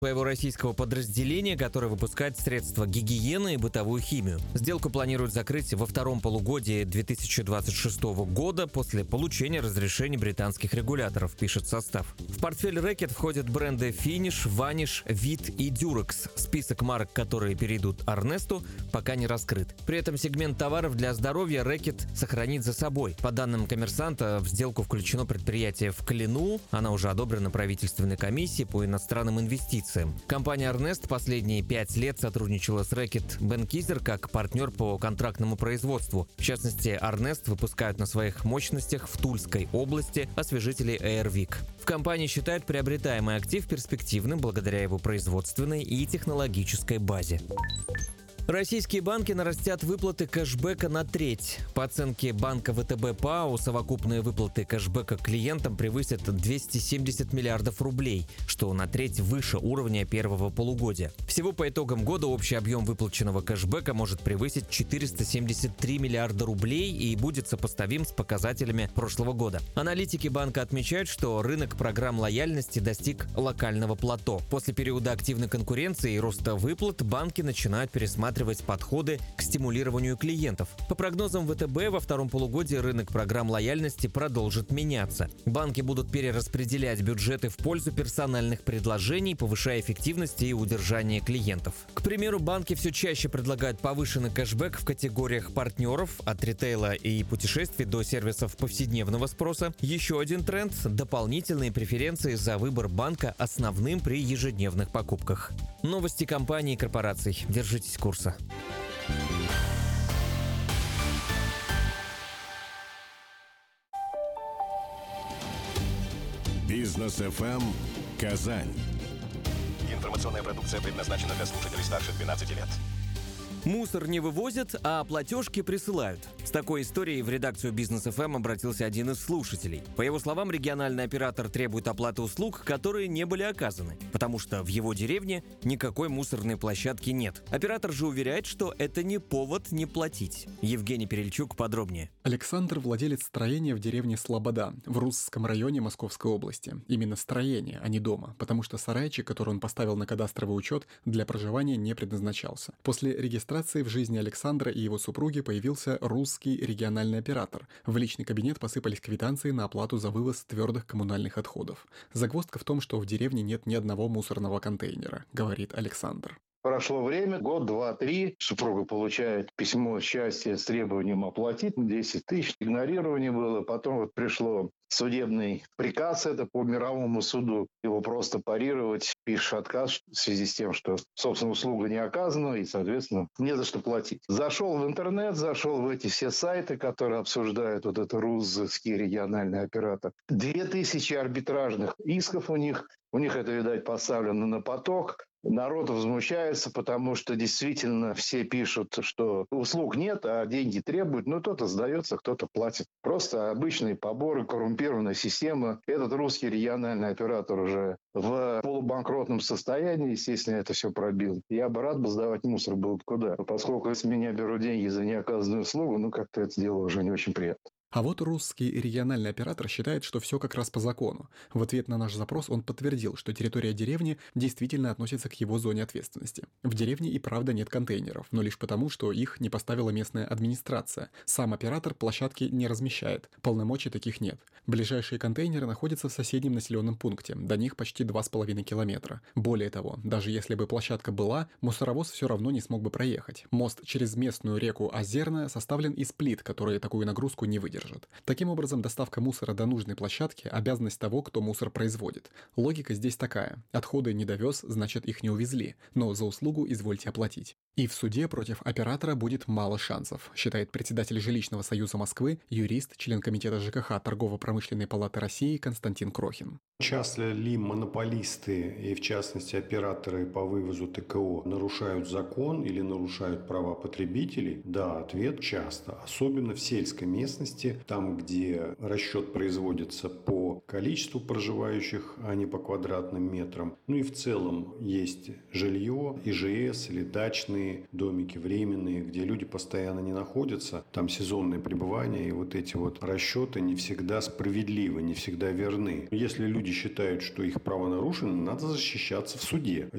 своего российского подразделения, которое выпускает средства гигиены и бытовую химию. Сделку планируют закрыть во втором полугодии 2026 года после получения разрешений британских регуляторов, пишет состав. В портфель Reckitt входят бренды Finish, Vanish, Veet и Durex. Список марок, которые перейдут Арнесту, пока не раскрыт. При этом сегмент товаров для здоровья Reckitt сохранит за собой. По данным «Коммерсанта», в сделку включено предприятие в Клину. Она уже одобрена правительственной комиссией по иностранным инвестициям. Компания Арнест последние 5 лет сотрудничала с Reckitt Benckiser как партнер по контрактному производству. В частности, Арнест выпускают на своих мощностях в Тульской области освежители Airwick. В компании считают приобретаемый актив перспективным благодаря его производственной и технологической базе. Российские банки нарастят выплаты кэшбэка на треть. По оценке банка ВТБ ПАО, совокупные выплаты кэшбэка клиентам превысят 270 миллиардов рублей, что на треть выше уровня первого полугодия. Всего по итогам года общий объем выплаченного кэшбэка может превысить 473 миллиарда рублей и будет сопоставим с показателями прошлого года. Аналитики банка отмечают, что рынок программ лояльности достиг локального плато. После периода активной конкуренции и роста выплат банки начинают пересматривать подходы к стимулированию клиентов. По прогнозам ВТБ, во втором полугодии рынок программ лояльности продолжит меняться. Банки будут перераспределять бюджеты в пользу персональных предложений, повышая эффективность и удержание клиентов. К примеру, банки все чаще предлагают повышенный кэшбэк в категориях партнеров, от ритейла и путешествий до сервисов повседневного спроса. Еще один тренд – дополнительные преференции за выбор банка основным при ежедневных покупках. Новости компаний и корпораций. Держитесь курса. Бизнес ФМ Казань. Информационная продукция предназначена для слушателей старше 12 лет. Мусор не вывозят, а платежки присылают. С такой историей в редакцию Бизнес ФМ обратился один из слушателей. По его словам, региональный оператор требует оплаты услуг, которые не были оказаны, потому что в его деревне никакой мусорной площадки нет. Оператор же уверяет, что это не повод не платить. Евгений Перельчук подробнее. Александр – владелец строения в деревне Слобода в Русском районе Московской области. Именно строение, а не дома, потому что сарайчик, который он поставил на кадастровый учет, для проживания не предназначался. После регистрации в жизни Александра и его супруги появился русский региональный оператор. В личный кабинет посыпались квитанции на оплату за вывоз твердых коммунальных отходов. Загвоздка в том, что в деревне нет ни одного мусорного контейнера, говорит Александр. Прошло время, год, два, три. Супруга получает письмо счастья с требованием оплатить 10 тысяч. Игнорирование было. Потом вот пришло судебный приказ, это по мировому суду. Его просто парировать, пишешь отказ в связи с тем, что, собственно, услуга не оказана и, соответственно, не за что платить. Зашел в интернет, зашел в эти все сайты, которые обсуждают вот это русский региональный оператор. 2000 арбитражных исков у них. У них это, видать, поставлено на поток. Народ возмущается, потому что действительно все пишут, что услуг нет, а деньги требуют. Ну, кто-то сдается, кто-то платит. Просто обычные поборы, коррумпированная система. Этот русский региональный оператор уже в полубанкротном состоянии, естественно, это все пробил. Я бы рад сдавать мусор было бы куда. Поскольку с меня берут деньги за неоказанную услугу, как-то это дело уже не очень приятно. А вот русский региональный оператор считает, что все как раз по закону. В ответ на наш запрос он подтвердил, что территория деревни действительно относится к его зоне ответственности. В деревне и правда нет контейнеров, но лишь потому, что их не поставила местная администрация. Сам оператор площадки не размещает, полномочий таких нет. Ближайшие контейнеры находятся в соседнем населенном пункте, до них почти 2,5 километра. Более того, даже если бы площадка была, мусоровоз все равно не смог бы проехать. Мост через местную реку Озерная составлен из плит, которые такую нагрузку не выдержат. Таким образом, доставка мусора до нужной площадки – обязанность того, кто мусор производит. Логика здесь такая. Отходы не довез, значит их не увезли, но за услугу извольте оплатить. И в суде против оператора будет мало шансов, считает председатель Жилищного союза Москвы, юрист, член комитета ЖКХ Торгово-промышленной палаты России Константин Крохин. Часто ли монополисты и, в частности, операторы по вывозу ТКО нарушают закон или нарушают права потребителей? Да, ответ – часто. Особенно в сельской местности, там, где расчет производится по количеству проживающих, а не по квадратным метрам. Ну и в целом есть жилье, ИЖС или дачные сезонные домики, временные, где люди постоянно не находятся, там сезонное пребывание, и вот эти вот расчеты не всегда справедливы, не всегда верны. Если люди считают, что их право нарушено, надо защищаться в суде.